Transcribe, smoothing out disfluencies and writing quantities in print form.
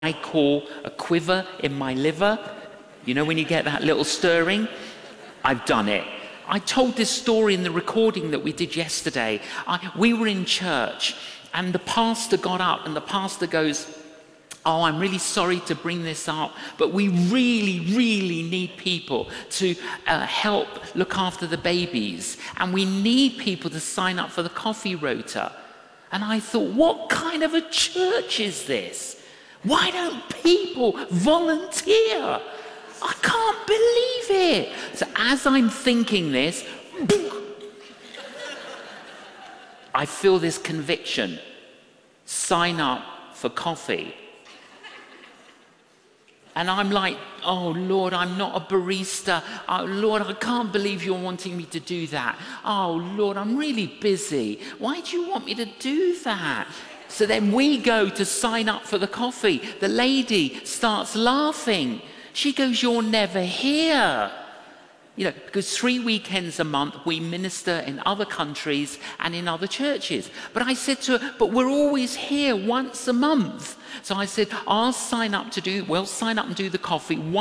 I call a quiver in my liver. You know when you get that little stirring? I've done it. I told this story in the recording that we did yesterday. We were in church and the pastor got up and the pastor goes, "Oh, I'm really sorry to bring this up, but we really need people to help look after the babies. And we need people to sign up for the coffee rota." And I thought, what kind of a church is this? Why don't people volunteer? I can't believe it. So as I'm thinking this, I feel this conviction. Sign up for coffee. And I'm like, "Oh Lord, I'm not a barista. Oh Lord, I can't believe you're wanting me to do that. Oh Lord, I'm really busy. Why do you want me to do that?" So then we go to sign up for the coffee. The lady starts laughing. She goes, "You're never here." You know, because 3 weekends a month we minister in other countries and in other churches. But I said to her, "But we're always here once a month." So I said, we'll sign up and do the coffee